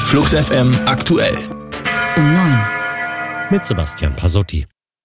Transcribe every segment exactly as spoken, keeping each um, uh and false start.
Flux F M aktuell. Um neun. Mit Sebastian Pasotti.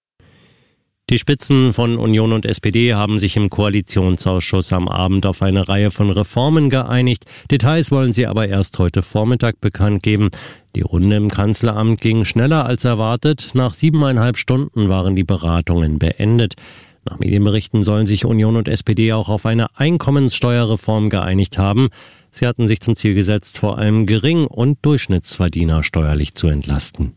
Die Spitzen von Union und S P D haben sich im Koalitionsausschuss am Abend auf eine Reihe von Reformen geeinigt. Details wollen sie aber erst heute Vormittag bekannt geben. Die Runde im Kanzleramt ging schneller als erwartet. Nach siebeneinhalb Stunden waren die Beratungen beendet. Nach Medienberichten sollen sich Union und S P D auch auf eine Einkommenssteuerreform geeinigt haben. Sie hatten sich zum Ziel gesetzt, vor allem Gering- und Durchschnittsverdiener steuerlich zu entlasten.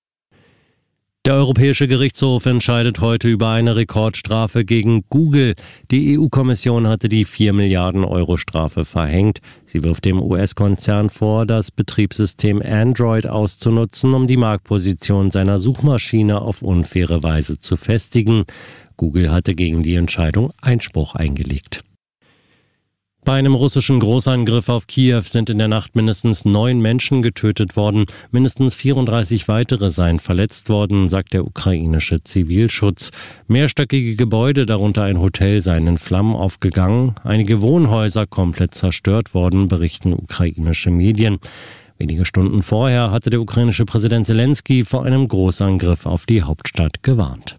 Der Europäische Gerichtshof entscheidet heute über eine Rekordstrafe gegen Google. Die E U-Kommission hatte die vier Milliarden Euro Strafe verhängt. Sie wirft dem U S-Konzern vor, das Betriebssystem Android auszunutzen, um die Marktposition seiner Suchmaschine auf unfaire Weise zu festigen. Google hatte gegen die Entscheidung Einspruch eingelegt. Bei einem russischen Großangriff auf Kiew sind in der Nacht mindestens neun Menschen getötet worden. Mindestens vierunddreißig weitere seien verletzt worden, sagt der ukrainische Zivilschutz. Mehrstöckige Gebäude, darunter ein Hotel, seien in Flammen aufgegangen. Einige Wohnhäuser komplett zerstört worden, berichten ukrainische Medien. Wenige Stunden vorher hatte der ukrainische Präsident Zelensky vor einem Großangriff auf die Hauptstadt gewarnt.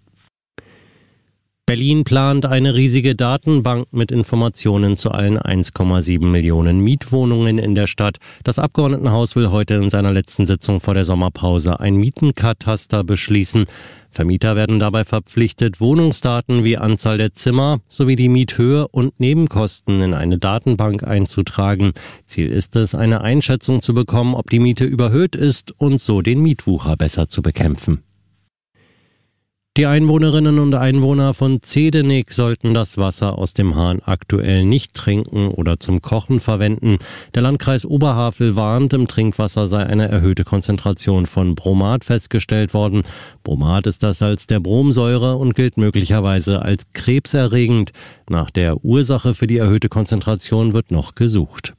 Berlin plant eine riesige Datenbank mit Informationen zu allen eins Komma sieben Millionen Mietwohnungen in der Stadt. Das Abgeordnetenhaus will heute in seiner letzten Sitzung vor der Sommerpause ein Mietenkataster beschließen. Vermieter werden dabei verpflichtet, Wohnungsdaten wie Anzahl der Zimmer sowie die Miethöhe und Nebenkosten in eine Datenbank einzutragen. Ziel ist es, eine Einschätzung zu bekommen, ob die Miete überhöht ist und so den Mietwucher besser zu bekämpfen. Die Einwohnerinnen und Einwohner von Zedenik sollten das Wasser aus dem Hahn aktuell nicht trinken oder zum Kochen verwenden. Der Landkreis Oberhavel warnt, im Trinkwasser sei eine erhöhte Konzentration von Bromat festgestellt worden. Bromat ist das Salz der Bromsäure und gilt möglicherweise als krebserregend. Nach der Ursache für die erhöhte Konzentration wird noch gesucht.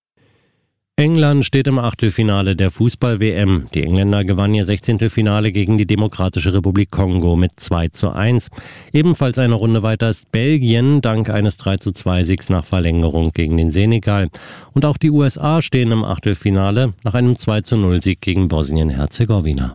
England steht im Achtelfinale der Fußball-W M. Die Engländer gewannen ihr Sechzehntelfinale gegen die Demokratische Republik Kongo mit zwei zu eins. Ebenfalls eine Runde weiter ist Belgien, dank eines drei zu zwei Siegs nach Verlängerung gegen den Senegal. Und auch die U S A stehen im Achtelfinale nach einem zwei zu null Sieg gegen Bosnien-Herzegowina.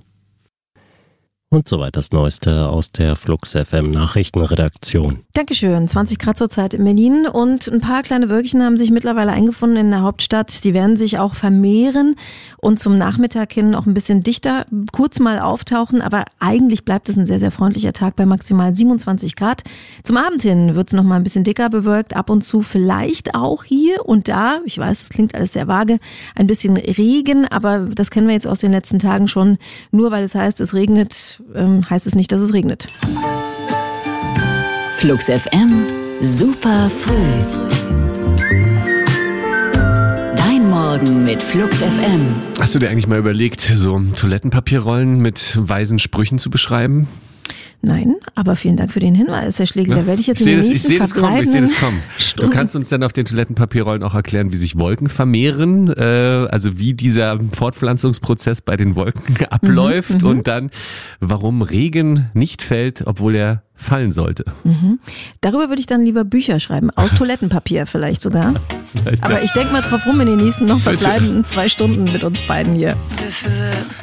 Und soweit das Neueste aus der Flux F M Nachrichtenredaktion. Dankeschön. zwanzig Grad zurzeit in Berlin und ein paar kleine Wölkchen haben sich mittlerweile eingefunden in der Hauptstadt. Die werden sich auch vermehren und zum Nachmittag hin auch ein bisschen dichter kurz mal auftauchen. Aber eigentlich bleibt es ein sehr, sehr freundlicher Tag bei maximal siebenundzwanzig Grad. Zum Abend hin wird es noch mal ein bisschen dicker bewölkt. Ab und zu vielleicht auch hier und da, ich weiß, das klingt alles sehr vage, ein bisschen Regen. Aber das kennen wir jetzt aus den letzten Tagen schon. Nur weil es heißt, es regnet, heißt es nicht, dass es regnet. Flux F M, super früh. Dein Morgen mit Flux F M. Hast du dir eigentlich mal überlegt, so Toilettenpapierrollen mit weisen Sprüchen zu beschreiben? Nein, aber vielen Dank für den Hinweis, Herr Schlegel. Da werde ich jetzt ich in den das, nächsten Ich sehe das kommen, ich sehe das kommen. Stunden. Du kannst uns dann auf den Toilettenpapierrollen auch erklären, wie sich Wolken vermehren, äh, also wie dieser Fortpflanzungsprozess bei den Wolken abläuft mhm, und dann, warum Regen nicht fällt, obwohl er fallen sollte. Mhm. Darüber würde ich dann lieber Bücher schreiben, aus Toilettenpapier vielleicht sogar. vielleicht aber ja. Ich denke mal drauf rum in den nächsten noch verbleibenden zwei Stunden mit uns beiden hier. This is it.